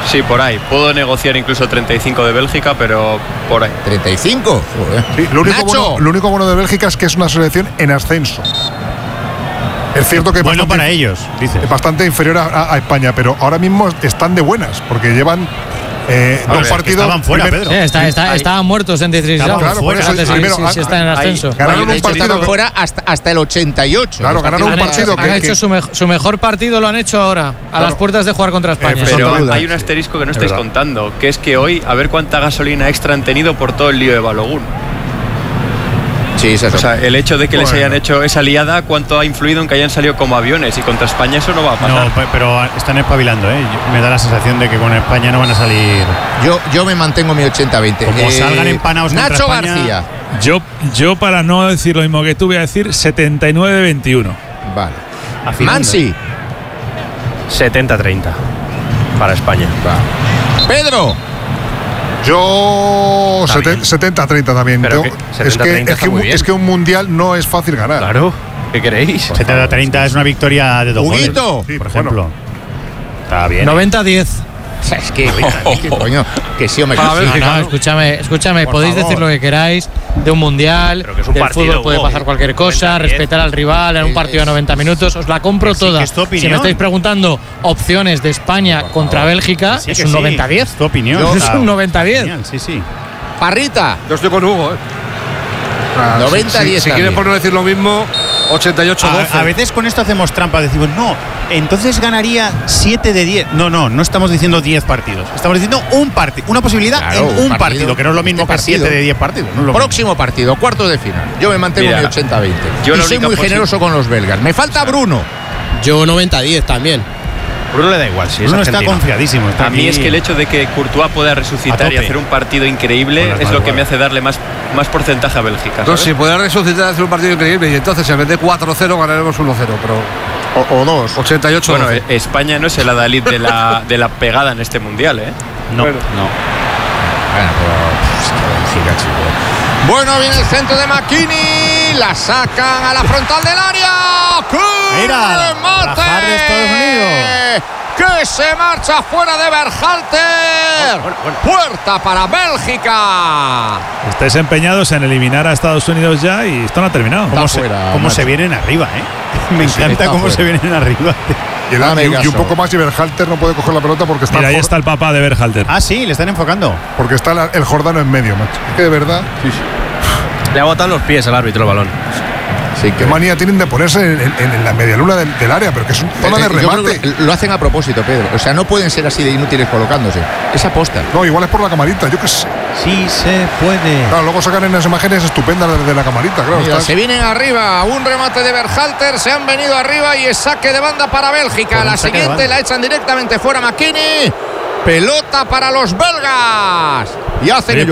Sí, por ahí. Puedo negociar incluso 35 de Bélgica, pero por ahí. ¿35? Joder. Sí, lo único bueno de Bélgica es que es una selección en ascenso. Es cierto que bueno para ellos, dice. Es bastante inferior a España, pero ahora mismo están de buenas, porque llevan dos partidos. Estaban fuera, Pedro. Estaban muertos en 16. Claro, por eso, si está en ascenso. Ganaron un partido fuera hasta el 88. Claro, ganaron un partido han hecho su mejor partido, lo han hecho ahora, a las puertas de jugar contra España. Pero hay un asterisco que no estáis contando, que es que hoy, a ver cuánta gasolina extra han tenido por todo el lío de Balogun. Sí, eso. O sea, el hecho de que les hayan hecho esa liada, ¿cuánto ha influido en que hayan salido como aviones? Y contra España eso no va a pasar. No, pero están espabilando, ¿eh? Me da la sensación de que con España no van a salir. Yo me mantengo mi 80-20. Como salgan empanados contra Nacho España. García. Yo, para no decir lo mismo que tú, voy a decir 79-21. Vale. Afirmando. Mansi. 70-30 para España. Va. Pedro. Yo 70-30 también. Pero Es que un mundial no es fácil ganar. Claro. ¿Qué queréis? 70-30 es una victoria de 2 goles. Huguito. Por ejemplo. Está bien. 90-10. Es que coño, que sí o me Escúchame, podéis decir lo que queráis de un mundial, Pero que es un del partido, fútbol puede pasar cualquier cosa, 90-10. respetar al rival en un partido de 90 minutos, os la compro Que sí, toda. que es tu opinión. Si me estáis preguntando opciones de España contra Bélgica, Sí, es que un sí. 90-10. Es tu opinión. Es un 90-10. Genial, sí. Parrita. Yo estoy con Hugo, 90-10. Si quieren por no decir lo mismo, 88-12. A veces con esto hacemos trampa, decimos, no, entonces ganaría 7 de 10. No estamos diciendo 10 partidos. Estamos diciendo un partido, una posibilidad Claro, en un partido, que no es lo mismo que 7 de 10 partidos. No es lo Próximo partido, cuartos de final. Yo me mantengo Mira, mi 80-20. yo Y la soy única muy generoso con los belgas. Me falta Bruno. Yo 90-10 también. Bruno le da igual, si es Bruno está argentino. confiadísimo. Está A mí aquí. es que el hecho de que Courtois pueda resucitar A y tope. hacer un partido increíble Con las es lo que manos, me hace darle más porcentaje a Bélgica. No, ¿sabes? si puede resucitar hacer un partido increíble y entonces en vez de 4-0 ganaremos 1-0, pero O dos. 88-12. Bueno, España no es el adalid de la pegada en este mundial, ¿eh? No. Bueno, pero es que Bélgica, chico. Bueno, viene el centro de McKinney. La sacan a la frontal del área. Mira, ¡Remate! Rajar de Estados Unidos. Que se marcha fuera de Berhalter. Puerta para Bélgica. Estáis empeñados en eliminar a Estados Unidos ya y esto no ha terminado. ¿Cómo se vienen arriba, Me encanta está cómo fuera. se vienen arriba. Y un poco más, y Berhalter no puede coger la pelota porque está, Mira, ahí está el papá de Berhalter. Ah, sí, le están enfocando. porque está el Jordano en medio, macho. Es que de verdad, Le ha botado los pies al árbitro el balón. Sí, qué manía tienen de ponerse en la medialuna del área, pero que es una zona de Yo creo remate. que lo hacen a propósito, Pedro. O sea, no pueden ser así de inútiles colocándose. Es aposta. No, igual es por la camarita, yo qué sé. Sí se puede. Claro, luego sacan unas imágenes estupendas de la camarita, claro. Mira, está- se vienen arriba, un remate de Berhalter, se han venido arriba y es saque de banda para Bélgica. Por un La saque de siguiente banda. la echan directamente fuera McKinney. Pelota para los belgas. Y hacen Oye, ellos.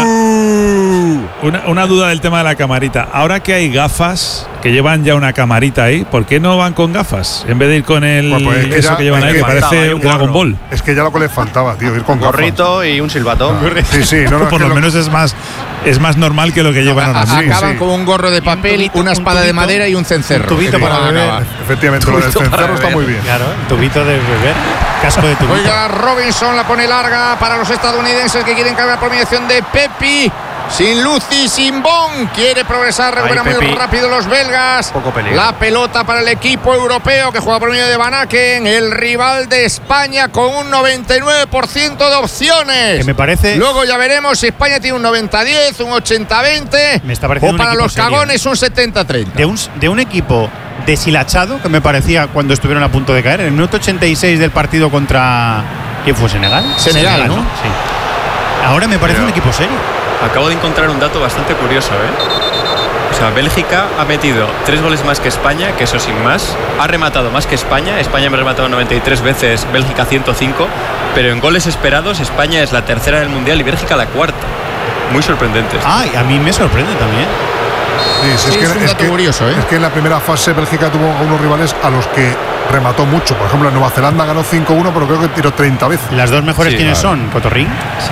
Pedro, una duda del tema de la camarita. Ahora que hay gafas, que llevan ya una camarita ahí, ¿por qué no van con gafas? En vez de ir con el Pues es que eso ya- que llevan es ahí, que que faltaba parece ahí un un Dragon gorro. Ball. Es que ya lo que les faltaba, tío, ir con gafas. Gorrito y un silbato. Sí, sí, no, no, Por es que lo menos es más normal que lo que llevan ahora. sí, Acaban sí. con un gorro de papel, tubito, una espada de tubito, madera y un cencerro. un tubito Que para van a beber. acabar. Efectivamente, lo del cencerro está muy bien. Claro, tubito de beber, casco de tubito. Oiga, Robinson la pone larga para los estadounidenses que quieren cargar por mediación de Pepi. Sin luz y sin Bon. Quiere progresar, recupera muy Pepi. rápido los belgas. Poco peligro. La pelota para el equipo europeo que juega por medio de Van Aken, el rival de España con un 99% de opciones. Que me parece. Luego ya veremos si España tiene un 90-10, un 80-20. Me está pareciendo o un para equipo los serio. cagones un 70-30. De un equipo deshilachado que me parecía cuando estuvieron a punto de caer. En el minuto 86 del partido contra. ¿Quién fue? ¿Senegal? Senegal, ¿no? Sí. Ahora me parece un equipo serio. Acabo de encontrar un dato bastante curioso, O sea, Bélgica ha metido 3 goles más que España, que eso sin más. Ha rematado más que España. España ha rematado 93 veces, Bélgica 105. Pero en goles esperados, España es la tercera del Mundial y Bélgica la cuarta. Muy sorprendente. Ay, a mí me sorprende también. Sí, Sí, es un dato curioso, ¿eh? Es que en la primera fase Bélgica tuvo a unos rivales a los que remató mucho. Por ejemplo, en Nueva Zelanda ganó 5-1, pero creo que tiró 30 veces. Las dos mejores, Sí, ¿quiénes claro. son? ¿Cotorrín?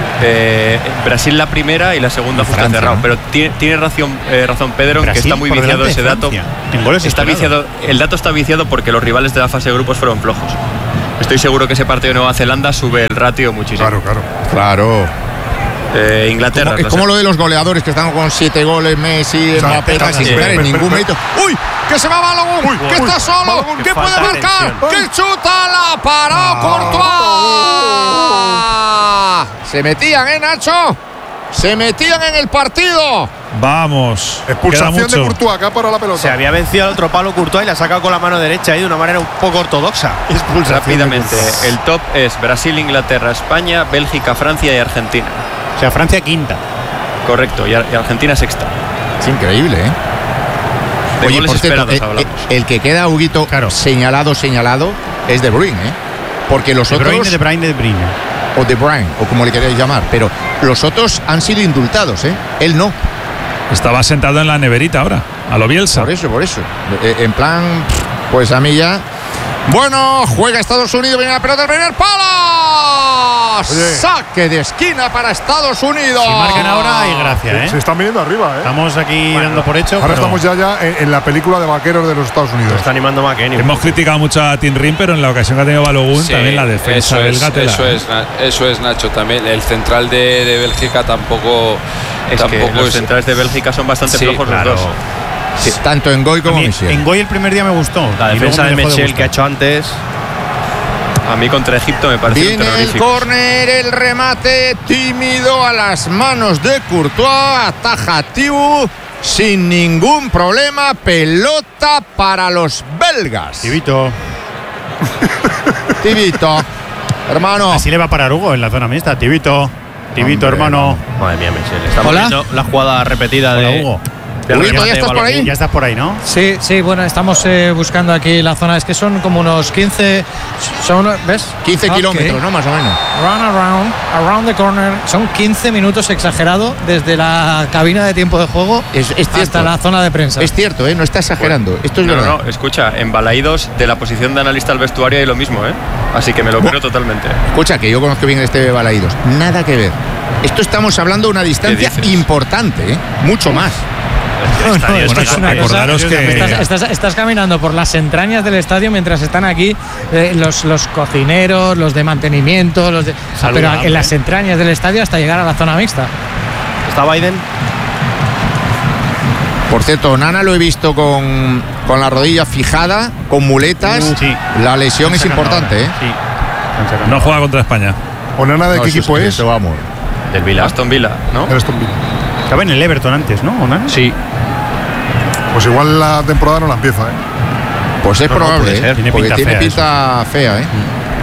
Brasil la primera y la segunda justo Francia, cerrado. ¿no? Pero tiene razón Pedro en que Brasil está muy por viciado delante ese de dato. Francia. En goles Está esperados. viciado, el dato está viciado porque los rivales de la fase de grupos fueron flojos. Estoy seguro que ese partido de Nueva Zelanda sube el ratio muchísimo. Claro. Inglaterra. Es como lo de los goleadores que están con 7 goles, Messi, Mbappé, sin quedar en ningún mérito. ¡Uy! ¡Que se va Balogun! ¡Que está solo! ¡Que puede marcar! ¡Que chuta! ¡La paró Courtois! Se metían, Nacho. Se metían en el partido. Vamos. Expulsación de Courtois, acá para la pelota. Se había vencido al otro palo Courtois y la ha sacado con la mano derecha ahí de una manera un poco ortodoxa. Rápidamente, el top es Brasil, Inglaterra, España, Bélgica, Francia y Argentina. O sea, Francia quinta. Correcto, y Argentina sexta. Es increíble, ¿eh? De Oye, goles por cierto, esperados hablamos. el que queda, Huguito, señalado es De Bruyne, ¿eh? Porque los otros... De Bruyne. O De Bruyne, o como le queréis llamar. Pero los otros han sido indultados, ¿eh? Él no. Estaba sentado en la neverita ahora, a lo Bielsa. Por eso. En plan, pues a mí ya... Bueno, juega Estados Unidos, viene la pelota del primer palo. Oye. Saque de esquina para Estados Unidos. Si marcan ahora hay gracia, ¿eh? Se están viniendo arriba, ¿eh? Estamos aquí dando por hecho. Ahora pero estamos ya en la película de vaqueros de los Estados Unidos. Está animando McKennie. Hemos criticado mucho a Tim Rim, pero en la ocasión que ha tenido Balogun, también la defensa belga tela. Eso es, Nacho, también. El central de Bélgica tampoco que los centrales de Bélgica son bastante flojos los dos. Sí, tanto en Goy como Michel. En Goy el primer día me gustó. La defensa de Michel que ha hecho antes. A mí contra Egipto me parece Viene el córner, el remate tímido a las manos de Courtois, ataja Thibaut sin ningún problema, pelota para los belgas. Tibito, hermano. así le va a parar Hugo en la zona mixta. Tibito, hermano. Madre mía, Michel. Estamos viendo la jugada repetida de Hugo. Huguito, ¿ya estás por ahí? Ya estás por ahí, ¿no? Sí, bueno, estamos buscando aquí la zona. Es que son como unos 15. ¿Ves? 15 kilómetros, ¿no? Más o menos. Around the corner. Son 15 minutos exagerado desde la cabina de tiempo de juego hasta la zona de prensa. Es cierto, no está exagerando. Esto es verdad. No, escucha, en Balaídos de la posición de analista al vestuario hay lo mismo, ¿eh? Así que me lo creo totalmente. Escucha, que yo conozco bien este Balaídos. Nada que ver. Esto estamos hablando de una distancia importante, ¿eh? Mucho más. Acordaros que estás caminando por las entrañas del estadio mientras están aquí los cocineros, los de mantenimiento, pero en las entrañas del estadio hasta llegar a la zona mixta. ¿Está Biden? Por cierto, Nana lo he visto con la rodilla fijada, con muletas. Sí. La lesión es importante, ¿eh? Sí. no juega contra España. ¿Onana de qué equipo es? Vamos. Del Villa. Aston Villa, ¿no? El Aston Villa. Estaba en el Everton antes, ¿no? ¿Onana? Sí. Pues igual la temporada no la empieza, ¿eh? Pues es probable, puede ser. Tiene porque pinta tiene fea pinta fea, ¿eh?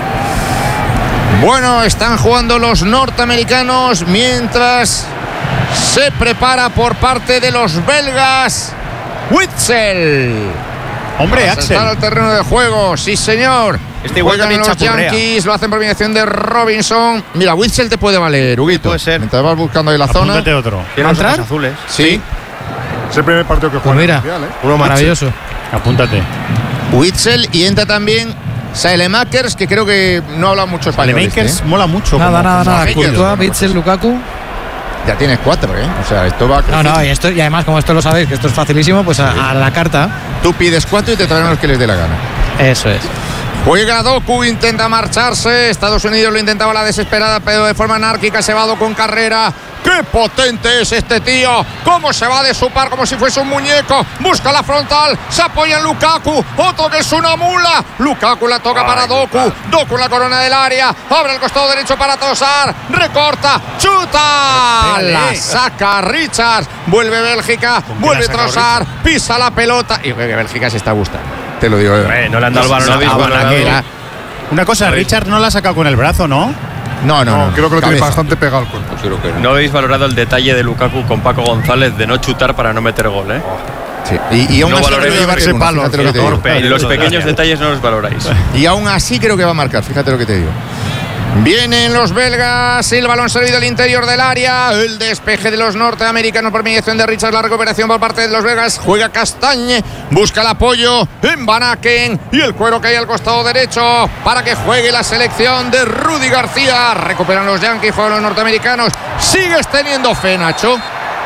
Bueno, están jugando los norteamericanos mientras se prepara por parte de los belgas Witsel. Hombre, Axel. Está al terreno de juego, sí señor. Igual Juegan también los chapurrea. Yankees, lo hacen por mediación de Robinson. Mira, Witsel te puede valer, Huguito. Puede ser. Mientras vas buscando ahí la zona. Apúntate otro. Tiene los ¿Va a ojos entrar? azules. Sí. Es el primer partido que juega Pues mira, en el Mundial, ¿eh? Uno más. maravilloso. Apúntate. Witsel, y entra también Saelemakers, que creo que no habla mucho español. Makers mola mucho. Nada. Makers. Courtois, Witsel, Lukaku. Ya tienes 4, ¿eh? O sea, esto va a crecer. No, y además, como esto lo sabéis, que esto es facilísimo, pues a la carta. Tú pides 4 y te traen los que les dé la gana. Eso es. Juega Doku, intenta marcharse. Estados Unidos lo intentaba a la desesperada, pero de forma anárquica se va con carrera. ¡Qué potente es este tío! ¡Cómo se va de su par como si fuese un muñeco! Busca la frontal, se apoya en Lukaku. Otro que es una mula. Lukaku la toca para Doku. Doku en la corona del área. Abre el costado derecho para Trossard. Recorta, chuta. La saca Richards. Vuelve Bélgica. Vuelve Trossard. Pisa la pelota. Y Bélgica se está gustando. Te lo digo. No le han dado el balón a Banaquera. Una cosa, Richard no la ha sacado con el brazo, ¿no? No, creo que lo tiene cabeza. bastante pegado al cuerpo. Creo que No habéis valorado el detalle de Lukaku con Paco González de no chutar para no meter gol, ¿eh? Sí. Y aún No así valoréis creo que va a ese marcar, palo, fíjate lo que te digo. torpe. Los pequeños detalles no los valoráis. Y aún así creo que va a marcar, fíjate lo que te digo. Vienen los belgas, el balón servido al interior del área, el despeje de los norteamericanos por mediación de Richards, la recuperación por parte de los belgas, juega Castañe, busca el apoyo en Van Aken y el cuero que hay al costado derecho para que juegue la selección de Rudy García. Recuperan los Yankees, juegan los norteamericanos. ¿Sigues teniendo fe, Nacho?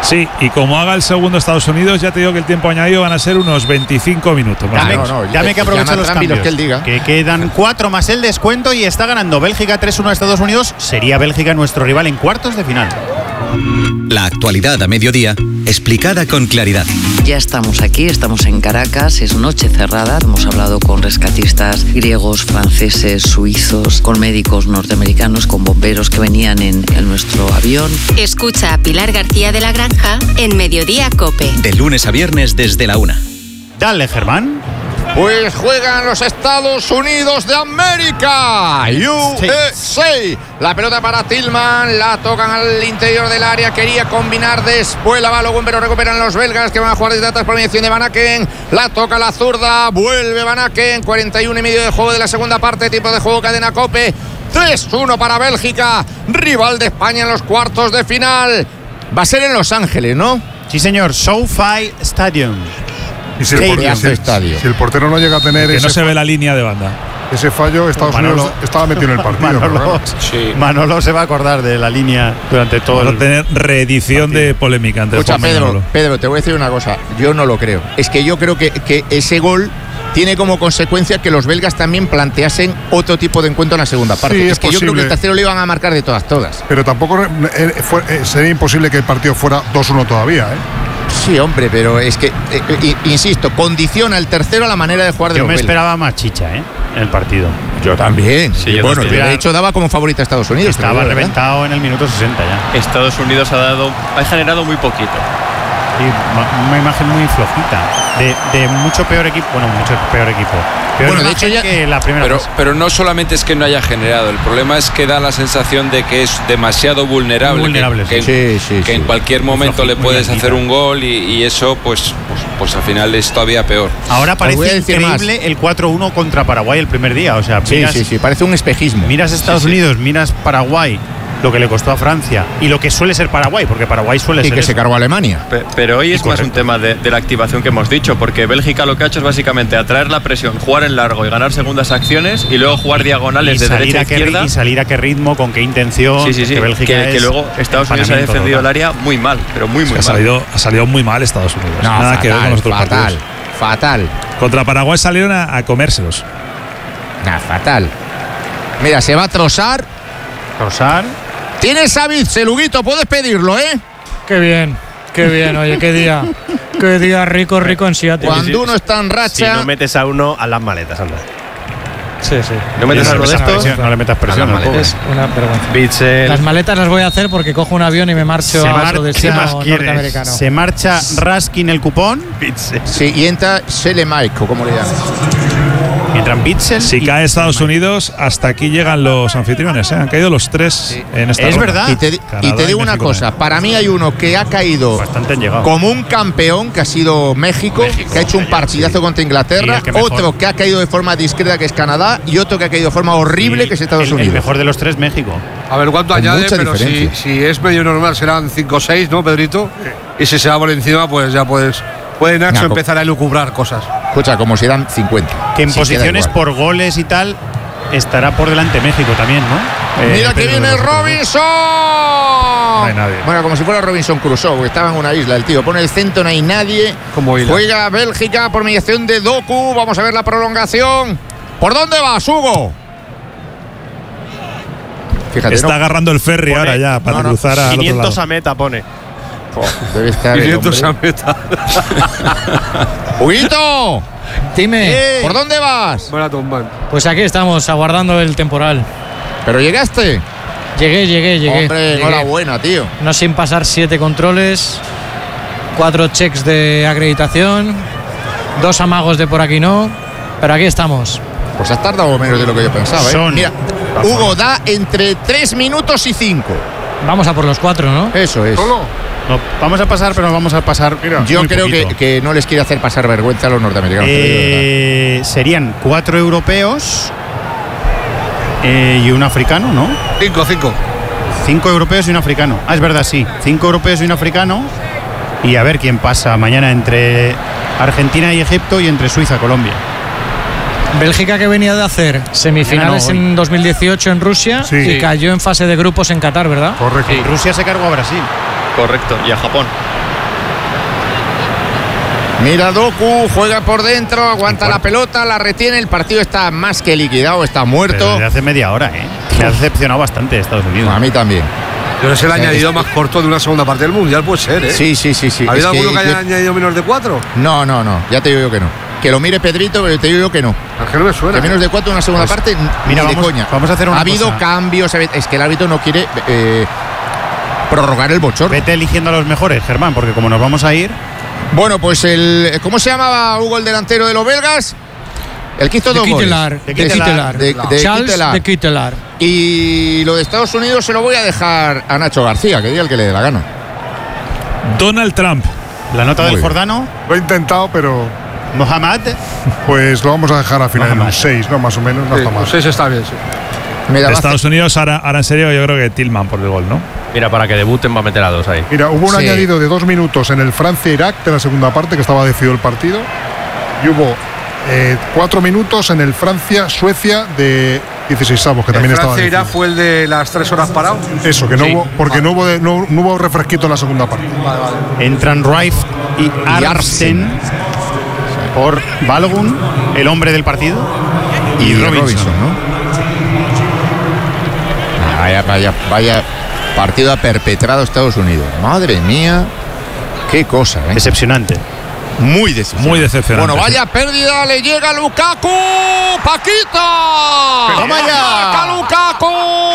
Sí, y como haga el segundo Estados Unidos, ya te digo que el tiempo añadido van a ser unos 25 minutos. Dame que aproveche los cambios. Que él diga. Que quedan 4 más el descuento y está ganando Bélgica 3-1 a Estados Unidos. Sería Bélgica nuestro rival en cuartos de final. La actualidad a mediodía, explicada con claridad. Ya estamos aquí, estamos en Caracas, es noche cerrada. Hemos hablado con rescatistas griegos, franceses, suizos, con médicos norteamericanos, con bomberos que venían en nuestro avión. Escucha a Pilar García de la Granja en Mediodía COPE. De lunes a viernes desde la 1. Dale, Germán. Pues juegan los Estados Unidos de América. USA. La pelota para Tillman. La tocan al interior del área. Quería combinar después la Balogun, pero recuperan los belgas que van a jugar desde atrás por mediación de Van Aken. La toca la zurda. Vuelve Van Aken. 41 y medio de juego de la segunda parte. Tiempo de juego, cadena COPE. 3-1 para Bélgica. Rival de España en los cuartos de final. Va a ser en Los Ángeles, ¿no? Sí, señor. SoFi Stadium. Y si el portero no llega a tener que no se ve la línea de banda. Ese fallo, Estados Unidos estaba metido en el partido. Manolo se va a acordar de la línea durante todo el. Va a tener reedición de polémica entre Pedro, te voy a decir una cosa. Yo no lo creo. Es que yo creo que ese gol tiene como consecuencia que los belgas también planteasen otro tipo de encuentro en la segunda parte. Sí, es que yo creo que el tercero lo iban a marcar de todas. Pero tampoco sería imposible que el partido fuera 2-1 todavía, ¿eh? Sí, hombre, pero es que, insisto, condiciona el tercero a la manera de jugar de los belgas. Yo me esperaba más chicha, en el partido. Yo también. Sí, bueno, yo de hecho daba como favorito a Estados Unidos. Estaba reventado en el minuto 60 ya. Estados Unidos ha generado muy poquito. Y una imagen muy flojita. De mucho peor equipo. Bueno, mucho peor equipo. Bueno, de hecho ya que la primera pero no solamente es que no haya generado, el problema es que da la sensación de que es demasiado vulnerable, que en cualquier momento le puedes hacer un gol y eso pues al final es todavía peor. Ahora parece increíble el 4-1 contra Paraguay el primer día, o sea, sí, parece un espejismo. Miras Estados Unidos, miras Paraguay, lo que le costó a Francia y lo que suele ser Paraguay, porque Paraguay suele ser que se cargó a Alemania. Pero hoy es más un tema de la activación que hemos dicho, porque Bélgica lo que ha hecho es básicamente atraer la presión, jugar en largo y ganar segundas acciones y luego jugar diagonales de derecha a izquierda. Y salir a qué ritmo, con qué intención. Que Bélgica que luego Estados Unidos ha defendido el área muy mal, pero muy mal. Ha salido muy mal Estados Unidos. No, nada que ver con los otros partidos. Fatal. Contra Paraguay salieron a comérselos. Fatal. Mira, se va a Trossard. Tienes a Witsel, Huguito, puedes pedirlo, ¿eh? Qué bien, oye, qué día rico en Seattle. Cuando uno está en racha. Si no metes a uno a las maletas, anda. Sí. No metes a uno de estos. No le metas presión al pobre. Es una vergüenza. Witsel. Las maletas las voy a hacer porque cojo un avión y me marcho a otro destino norteamericano. Se marcha Raskin el cupón. Sí, y entra Selemaiko, como le llaman. Entran Witsel. Si cae Estados Unidos, hasta aquí llegan los anfitriones. Han caído los 3 en esta ronda. Es verdad. Y te digo una cosa. Para mí hay uno que ha caído como un campeón, que ha sido México, que ha hecho un partidazo contra Inglaterra. Otro que ha caído de forma discreta, que es Canadá. Y otro que ha caído de forma horrible, que es Estados Unidos. El mejor de los 3, México. A ver cuánto añade, pero si es medio normal serán 5 o 6, ¿no, Pedrito? Y si se va por encima, pues ya puede Nacho empezar a elucubrar cosas. Escucha, como si eran 50. Que en posiciones por goles y tal estará por delante México también, ¿no? Mira que viene Robinson. No hay nadie. Bueno, como si fuera Robinson Crusoe, que estaba en una isla el tío. Pone el centro, no hay nadie. Juega Bélgica por mediación de Doku. Vamos a ver la prolongación. ¿Por dónde vas, Hugo? Fíjate, está agarrando el ferry ahora ya para cruzar a 500 a meta pone. Debe estar 500 a meta. ¡Huguito! Dime, ¿por dónde vas? Pues aquí estamos, aguardando el temporal. ¿Pero llegaste? Llegué. Hombre, enhorabuena, tío. No sin pasar 7 controles, 4 checks de acreditación, 2 amagos de por aquí no, pero aquí estamos. Pues has tardado menos de lo que yo pensaba, ¿eh? Mira, Hugo da entre 3 minutos y 5. Vamos a por los 4, ¿no? Eso es. No, vamos a pasar, pero vamos a pasar. Yo creo que no les quiere hacer pasar vergüenza a los norteamericanos. Serían 4 europeos y un africano, ¿no? 5. 5 europeos y un africano. Es verdad, sí. 5 europeos y un africano. Y a ver quién pasa mañana entre Argentina y Egipto y entre Suiza y Colombia. Bélgica, que venía de hacer semifinales en 2018 en Rusia y cayó en fase de grupos en Qatar, ¿verdad? Correcto. Rusia se cargó a Brasil. Correcto, y a Japón. Mira, Doku juega por dentro, aguanta la pelota, la retiene. El partido está más que liquidado, está muerto. Pero desde hace media hora, me ha decepcionado bastante Estados Unidos. A mí también. Pero es el añadido más corto de una segunda parte del Mundial, puede ser, ¿eh? Sí. ¿Ha habido alguno que haya añadido menos de 4? No, ya te digo yo que no. Que lo mire Pedrito, pero te digo yo que no. Que no me suena. Que menos de 4 en una segunda parte, mira, ni de coña. Vamos a hacer una Ha habido cosa. cambios, es que el árbitro no quiere prorrogar el bochorno. Vete eligiendo a los mejores, Germán, porque como nos vamos a ir. Bueno, pues ¿cómo se llamaba Hugo, el delantero de los belgas? El que hizo dos goles. Charles de Kittelar. Y lo de Estados Unidos se lo voy a dejar a Nacho García, que diga el que le dé la gana. Donald Trump. La nota del Jordano. Lo he intentado, pero Mohamed. Pues lo vamos a dejar al final en un 6, ¿no? Más o menos, no está mal. 6 está bien, sí. Estados Unidos ahora en serio yo creo que Tillman por el gol, ¿no? Mira, para que debuten va a meter a 2 ahí. Mira, hubo un añadido de 2 minutos en el Francia-Irak de la segunda parte, que estaba decidido el partido. Y hubo 4 minutos en el Francia-Suecia de 16avos, que también estaba decidido. Francia-Irak fue el de las 3 horas parado. Eso, que no hubo, porque no hubo refresquito en la segunda parte. Vale. Entran Raif y Arsen por Balogun, el hombre del partido, y Robinson, ¿no? Vaya partido ha perpetrado Estados Unidos. Madre mía, qué cosa, ¿eh? Decepcionante. Muy decepcionante. Bueno, vaya pérdida, le llega Lukaku. ¡Paquito! ¡Toma ya! ¡Marca Lukaku!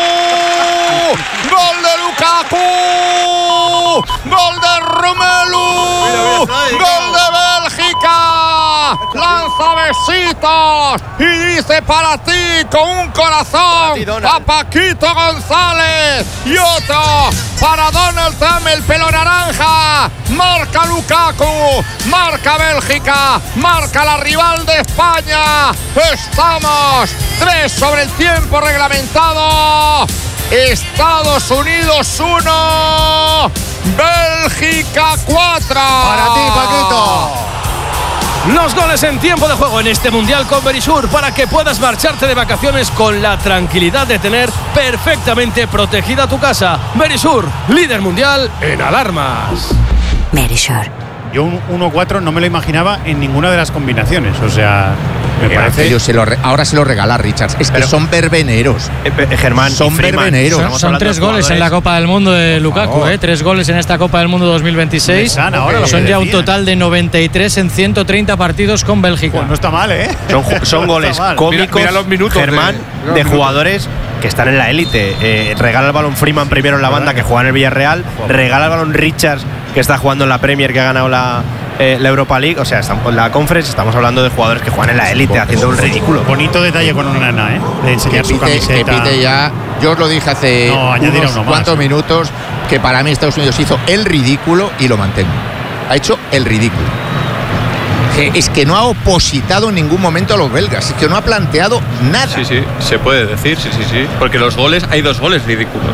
¡Gol de Lukaku! ¡Gol de Romelu! ¡Gol de Bélgica! ¡Lanza besitos! Y dice para ti con un corazón a Paquito González. Y otro para Donald Trump, el pelo naranja. Marca Lukaku. Marca Bélgica, marca la rival de España. Estamos 3 sobre el tiempo reglamentado. Estados Unidos 1, Bélgica 4. Para ti, Paquito. Los goles en tiempo de juego en este Mundial con Verisur, para que puedas marcharte de vacaciones con la tranquilidad de tener perfectamente protegida tu casa. Verisur, líder mundial en alarmas. Verisur. Yo un 1-4 no me lo imaginaba en ninguna de las combinaciones. O sea, me parece. Ahora se lo regala Richards. Es que son verbeneros. Germán, son verbeneros. Son 3 goles en la Copa del Mundo de Lukaku, 3 goles en esta Copa del Mundo 2026. Son ya un total de 93 en 130 partidos con Bélgica. Pues no está mal, ¿eh? Son goles cómicos, mira los minutos, Germán, de jugadores que están en la élite. Regala el balón Freeman primero en la banda, que juega en el Villarreal. Regala el balón Richards, que está jugando en la Premier, que ha ganado la Europa League. O sea, en la Conference estamos hablando de jugadores que juegan en la élite, haciendo un ridículo. Bonito detalle con una nana, de enseñar su camiseta. Que pite ya. Yo os lo dije hace unos cuantos minutos, que para mí Estados Unidos hizo el ridículo y lo mantengo. Ha hecho el ridículo. Es que no ha opositado en ningún momento a los belgas, es que no ha planteado nada. Sí, se puede decir, sí. Porque hay 2 goles ridículos.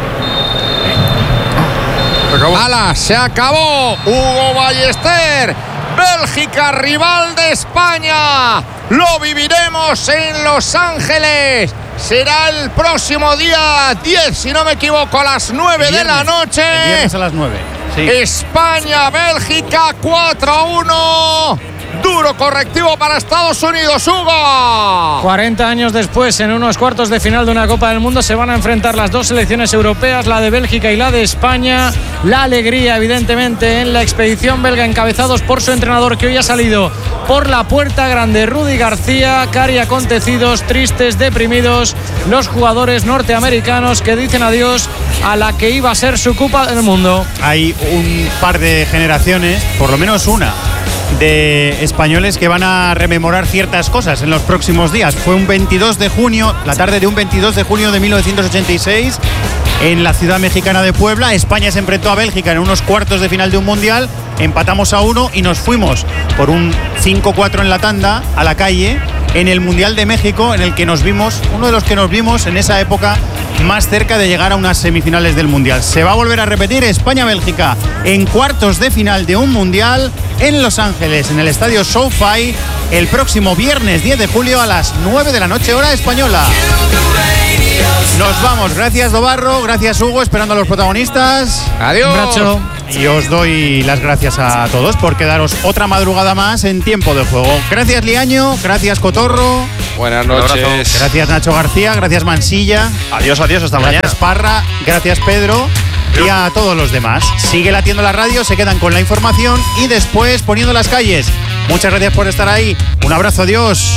¡Hala! ¡Se acabó! Hugo Ballester, Bélgica, rival de España. Lo viviremos en Los Ángeles. Será el próximo día 10, si no me equivoco, a las 9 de la noche. El viernes a las 9. Sí. España, Bélgica 4-1. Duro correctivo para Estados Unidos, Hugo. 40 años después, en unos cuartos de final de una Copa del Mundo, se van a enfrentar las 2 selecciones europeas, la de Bélgica y la de España. La alegría, evidentemente, en la expedición belga, encabezados por su entrenador, que hoy ha salido por la puerta grande, Rudy García. Cari acontecidos, tristes, deprimidos, los jugadores norteamericanos que dicen adiós a la que iba a ser su Copa del Mundo. Hay un par de generaciones, por lo menos una, de españoles que van a rememorar ciertas cosas en los próximos días. Fue un 22 de junio, la tarde de un 22 de junio de 1986, en la ciudad mexicana de Puebla. España se enfrentó a Bélgica en unos cuartos de final de un mundial. Empatamos a 1 y nos fuimos por un 5-4 en la tanda a la calle en el Mundial de México, en el que nos vimos, uno de los que nos vimos en esa época más cerca de llegar a unas semifinales del Mundial. Se va a volver a repetir España-Bélgica en cuartos de final de un Mundial en Los Ángeles, en el estadio SoFi, el próximo viernes 10 de julio a las 9 de la noche, hora española. Nos vamos. Gracias, Dobarro. Gracias, Hugo. Esperando a los protagonistas. Adiós. Un abrazo. Y os doy las gracias a todos por quedaros otra madrugada más en Tiempo de Juego. Gracias, Liaño. Gracias, Cotorro. Buenas noches. Gracias, Nacho García. Gracias, Mansilla. Adiós, hasta mañana. Gracias, Parra. Gracias, Pedro. Y a todos los demás. Sigue latiendo la radio, se quedan con la información y después poniendo las calles. Muchas gracias por estar ahí. Un abrazo, adiós.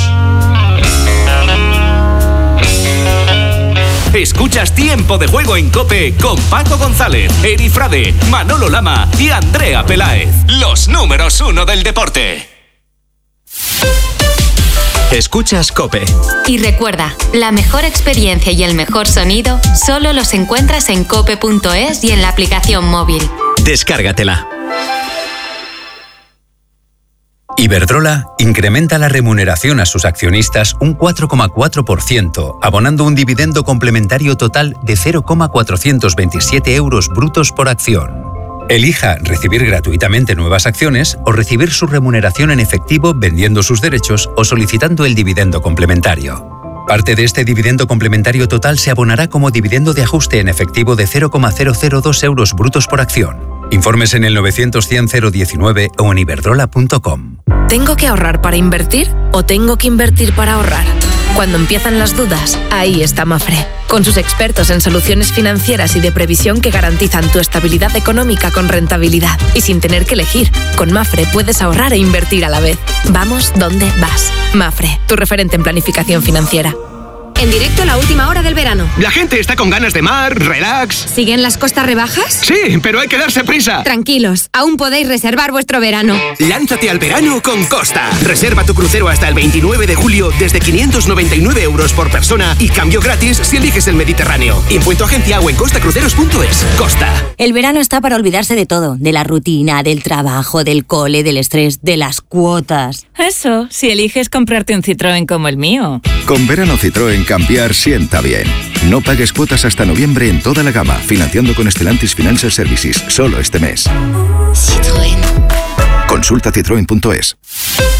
Escuchas Tiempo de Juego en COPE con Paco González, Eri Frade, Manolo Lama y Andrea Peláez. Los números 1 del deporte. Escuchas COPE. Y recuerda, la mejor experiencia y el mejor sonido solo los encuentras en cope.es y en la aplicación móvil. Descárgatela. Iberdrola incrementa la remuneración a sus accionistas un 4,4%, abonando un dividendo complementario total de 0,427 euros brutos por acción. Elija recibir gratuitamente nuevas acciones o recibir su remuneración en efectivo vendiendo sus derechos o solicitando el dividendo complementario. Parte de este dividendo complementario total se abonará como dividendo de ajuste en efectivo de 0,002 euros brutos por acción. Informes en el 900-100-019 o en iberdrola.com. ¿Tengo que ahorrar para invertir o tengo que invertir para ahorrar? Cuando empiezan las dudas, ahí está Mafre, con sus expertos en soluciones financieras y de previsión que garantizan tu estabilidad económica con rentabilidad y sin tener que elegir. Con Mafre puedes ahorrar e invertir a la vez. Vamos donde vas. Mafre, tu referente en planificación financiera. En directo la última hora del verano. La gente está con ganas de mar, relax. ¿Siguen las costas rebajas? Sí, pero hay que darse prisa. Tranquilos, aún podéis reservar vuestro verano. Lánzate al verano con Costa. Reserva tu crucero hasta el 29 de julio desde 599 euros por persona y cambio gratis si eliges el Mediterráneo. Impuesto agencia o en costacruceros.es. Costa. El verano está para olvidarse de todo. De la rutina, del trabajo, del cole, del estrés, de las cuotas. Eso, si eliges comprarte un Citroën como el mío. Con verano Citroën cambiar sienta bien. No pagues cuotas hasta noviembre en toda la gama, financiando con Stellantis Financial Services, solo este mes. Citroën. Consulta citroen.es.